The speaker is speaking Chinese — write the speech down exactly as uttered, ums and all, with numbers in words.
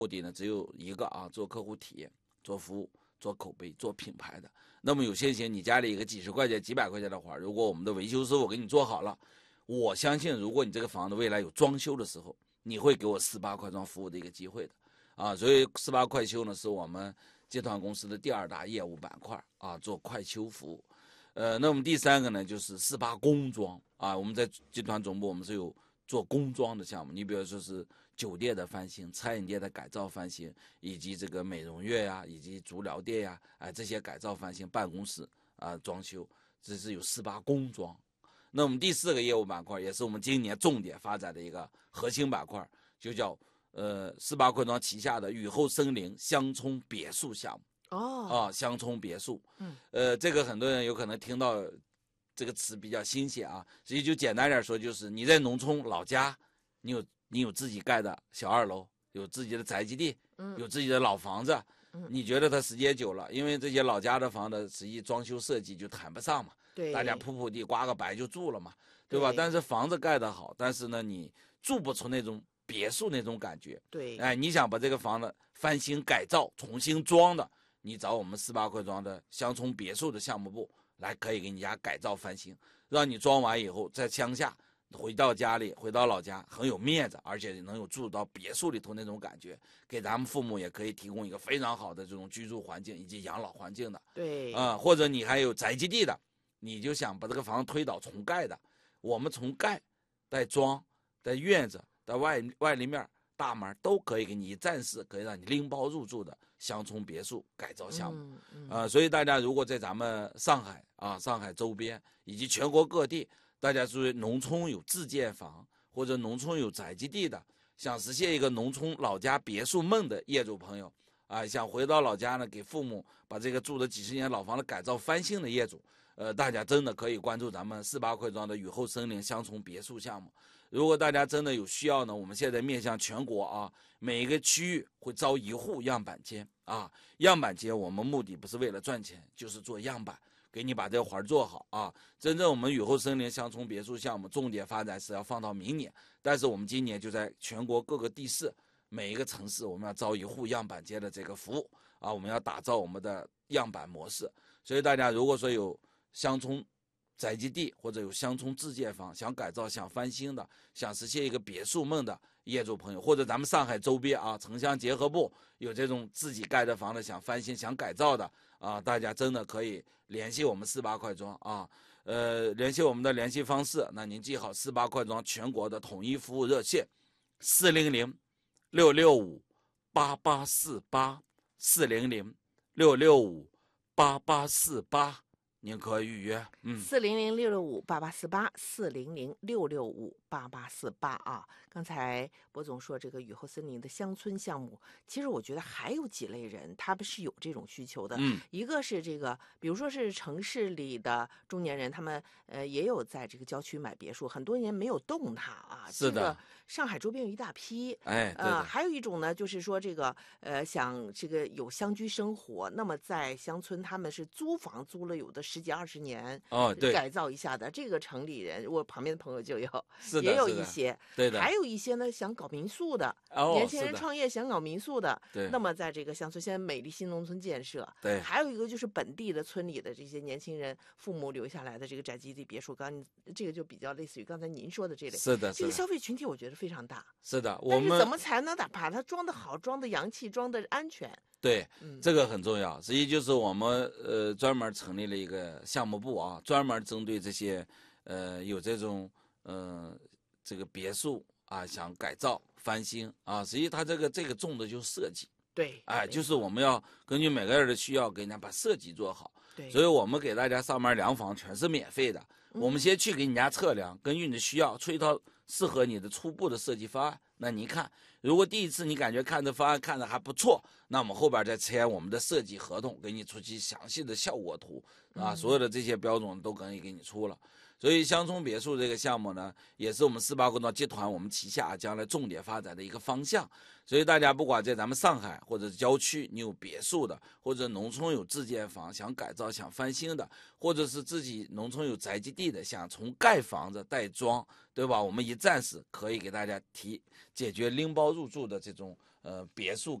目的呢只有一个啊，做客户体验，做服务，做口碑，做品牌的。那么有些型你家里一个几十块钱几百块钱的活，如果我们的维修师傅给你做好了，我相信如果你这个房子未来有装修的时候，你会给我四八快装服务的一个机会的啊。所以四八快修呢是我们集团公司的第二大业务板块啊，做快修服务。呃，那我们第三个呢就是四八工装啊，我们在集团总部我们是有做工装的项目，你比如说是酒店的翻新、餐饮店的改造翻新，以及这个美容院呀，以及足疗店呀，啊、呃、这些改造翻新、办公室啊、呃、装修，这是有四八工装。那我们第四个业务板块也是我们今年重点发展的一个核心板块，就叫呃四八快装旗下的雨后森林乡村别墅项目。 哦， 啊，乡村别墅， 嗯， 呃，这个很多人有可能听到这个词比较新鲜啊，所以就简单点说，就是你在农村老家，你有你有自己盖的小二楼，有自己的宅基地， 嗯， 有自己的老房子， 嗯， 你觉得它时间久了，因为这些老家的房子实际装修设计就谈不上嘛， 对， 大家铺铺地刮个白就住了嘛，对吧？ 对但是房子盖得好，但是呢，你住不出那种别墅那种感觉， 对， 哎，你想把这个房子翻新改造、重新装的。你找我们四八快装的乡村别墅的项目部来，可以给你家改造翻新，让你装完以后在乡下回到家里，回到老家很有面子，而且能有住到别墅里头那种感觉，给咱们父母也可以提供一个非常好的这种居住环境以及养老环境的。 对， 啊、呃，或者你还有宅基地的，你就想把这个房子推倒重盖的，我们从盖、带装、带院子、带外外立面。大门都可以给你暂时可以让你拎包入住的乡村别墅改造项目， 嗯嗯、 呃，所以大家如果在咱们上海啊、上海周边以及全国各地，大家注意农村有自建房或者农村有宅基地的，想实现一个农村老家别墅梦的业主朋友啊，想回到老家呢，给父母把这个住了几十年老房子改造翻新的业主，呃，大家真的可以关注咱们四八快装的雨后森林乡村别墅项目。如果大家真的有需要呢，我们现在面向全国啊，每一个区域会招一户样板间啊。样板间我们目的不是为了赚钱，就是做样板，给你把这个活做好啊。真正我们雨后森林乡村别墅项目重点发展是要放到明年，但是我们今年就在全国各个地市，每一个城市我们要招一户样板间的这个服务啊，我们要打造我们的样板模式。所以大家如果说有乡村宅基地或者有乡村自建房想改造想翻新的，想实现一个别墅梦的业主朋友，或者咱们上海周边啊城乡结合部有这种自己盖的房子想翻新想改造的啊，大家真的可以联系我们四八快装啊，呃，联系我们的联系方式，那您记好四八快装全国的统一服务热线四零零六六五八八四八四零零六六五八八四八。您可以预约，嗯， 四零零六六五八八四八，四零零六六五八八四八啊。刚才博总说这个雨后森林的乡村项目，其实我觉得还有几类人，他们是有这种需求的。 嗯， 一个是这个，比如说是城市里的中年人，他们呃也有在这个郊区买别墅，很多年没有动它啊。 是的， 这个上海周边有一大批。 哎，对呃，还有一种呢，就是说这个呃想这个有乡居生活，那么在乡村他们是租房租了有的十几二十年， 哦，对， 改造一下的这个城里人，我旁边的朋友就有， 是的也有是的一些， 对的， 还有一些呢想搞民宿的， 哦， 年轻人是的创业想搞民宿的， 对， 那么在这个乡村，现在美丽新农村建设， 对， 还有一个就是本地的村里的这些年轻人父母留下来的这个宅基地别墅，刚刚这个就比较类似于刚才您说的这类， 是的， 这个是的消费群体我觉得非常大， 是的，我但是们怎么才能把把它装得好，装得洋气，装得安全？ 对， 嗯， 这个很重要。实际就是我们呃专门成立了一个项目部啊，专门针对这些呃有这种呃这个别墅啊想改造翻新啊，实际它这个这个重的就是设计。 对， 哎，就是我们要根据每个人的需要，给人家把设计做好。 对， 所以我们给大家上门量房全是免费的。 嗯、 我们先去给你家测量，根据你的需要出一套适合你的初步的设计方案。那您看，如果第一次你感觉看这方案看着还不错，那我们后边再签我们的设计合同，给你出具详细的效果图啊， 嗯、 所有的这些标准都可以给你出了。 所以乡村别墅这个项目呢，也是我们四八共创集团我们旗下将来重点发展的一个方向。所以大家不管在咱们上海或者郊区，你有别墅的，或者农村有自建房想改造想翻新的，或者是自己农村有宅基地的想从盖房子带装，对吧？我们一站式可以给大家提解决拎包入住的这种呃别墅